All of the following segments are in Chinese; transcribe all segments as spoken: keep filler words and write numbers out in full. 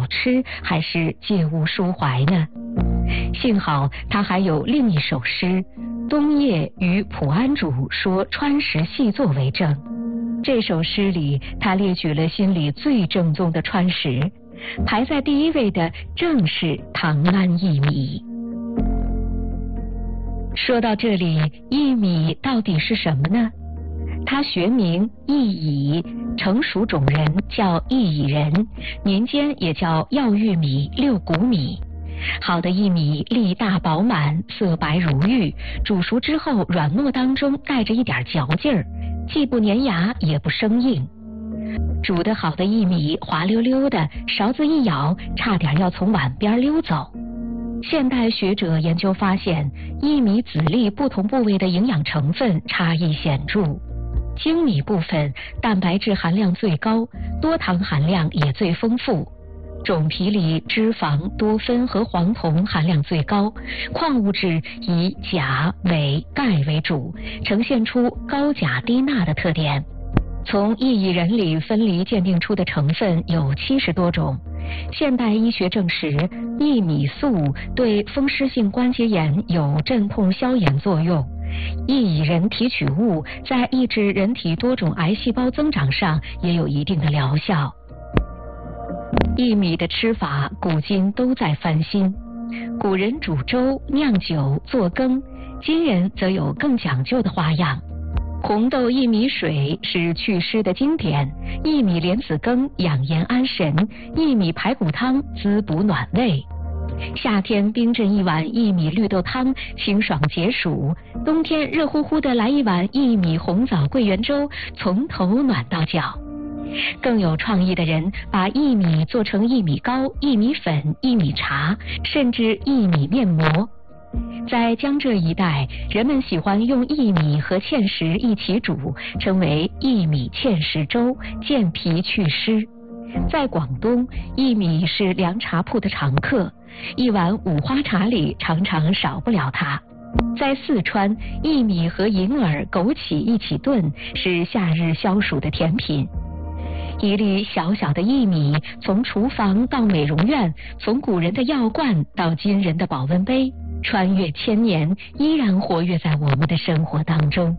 吃，还是借物抒怀呢？幸好他还有另一首诗《冬夜与普安主说川石细作》为证。这首诗里，他列举了心里最正宗的川石，排在第一位的正是唐安薏米。说到这里，薏米到底是什么呢？它学名薏乙，成熟种人叫薏乙仁，民间也叫药玉米、六谷米。好的薏米粒大饱满，色白如玉，煮熟之后软糯当中带着一点嚼劲儿，既不粘牙也不生硬。煮得好的薏米滑溜溜的，勺子一舀，差点要从碗边溜走。现代学者研究发现，薏米籽粒不同部位的营养成分差异显著。精米部分蛋白质含量最高，多糖含量也最丰富，种皮里脂肪、多酚和黄酮含量最高，矿物质以钾、镁、钙为主，呈现出高钾低钠的特点。从薏苡仁里分离鉴定出的成分有七十多种。现代医学证实，薏米素对风湿性关节炎有镇痛消炎作用。薏苡仁提取物在抑制人体多种癌细胞增长上也有一定的疗效。薏米的吃法古今都在翻新，古人煮粥、酿酒、做羹，今人则有更讲究的花样。红豆薏米水是祛湿的经典，薏米莲子羹养颜安神，薏米排骨汤滋补暖胃。夏天冰镇一碗薏米绿豆汤，清爽解暑；冬天热乎乎的来一碗薏米红枣桂圆粥，从头暖到脚。更有创意的人把薏米做成薏米糕、薏米粉、薏米茶，甚至薏米面膜。在江浙一带，人们喜欢用薏米和芡实一起煮，称为薏米芡实粥，健脾祛湿。在广东，薏米是凉茶铺的常客，一碗五花茶里常常少不了它。在四川，薏米和银耳、枸杞一起炖，是夏日消暑的甜品。一粒小小的薏米，从厨房到美容院，从古人的药罐到今人的保温杯，穿越千年，依然活跃在我们的生活当中。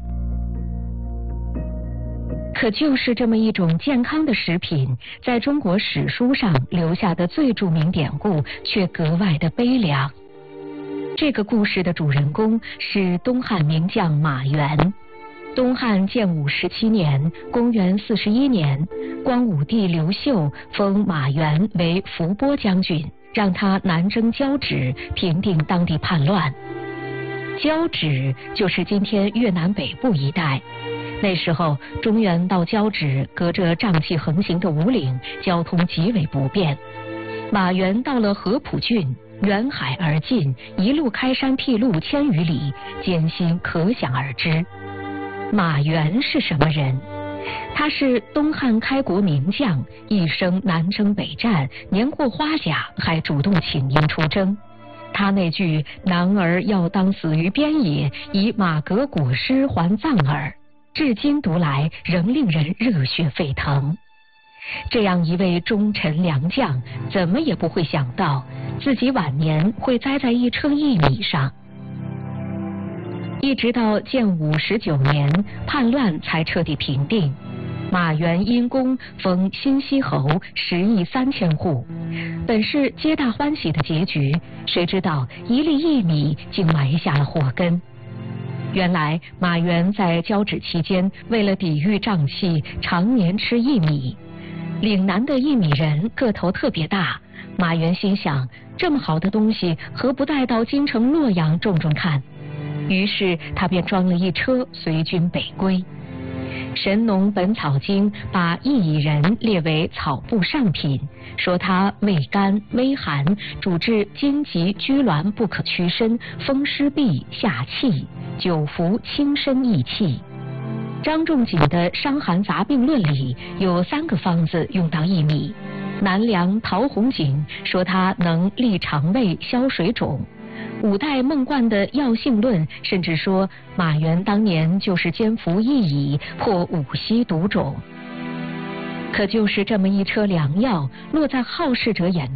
可就是这么一种健康的食品，在中国史书上留下的最著名典故却格外的悲凉。这个故事的主人公是东汉名将马援。东汉建武十七年，公元四十一年，光武帝刘秀封马援为伏波将军，让他南征交趾，平定当地叛乱。交趾就是今天越南北部一带。那时候中原到交趾隔着瘴气横行的五岭，交通极为不便。马援到了合浦郡，远海而进，一路开山辟路千余里，艰辛可想而知。马援是什么人？他是东汉开国名将，一生南征北战，年过花甲还主动请缨出征。他那句男儿要当死于边野，以马革裹尸还葬耳，至今读来仍令人热血沸腾。这样一位忠臣良将，怎么也不会想到自己晚年会栽在一车薏米上。一直到建武十九年，叛乱才彻底平定。马援因功封新息侯，食邑三千户，本是皆大欢喜的结局，谁知道一粒薏米竟埋下了祸根。原来马援在交趾期间，为了抵御瘴气，常年吃薏米。岭南的薏米人个头特别大，马援心想，这么好的东西，何不带到京城洛阳种种看？于是他便装了一车，随军北归。《神农本草经》把薏苡仁列为草部上品，说它味甘微寒，主治荆棘拘挛不可屈伸，风湿痹下气，久服轻身益气。张仲景的《伤寒杂病论》里有三个方子用到薏米。南梁陶弘景说它能利肠胃、消水肿。五代孟贯的《药性论》甚至说马援当年就是兼服薏苡，破五溪毒种。可就是这么一车良药，落在好事者眼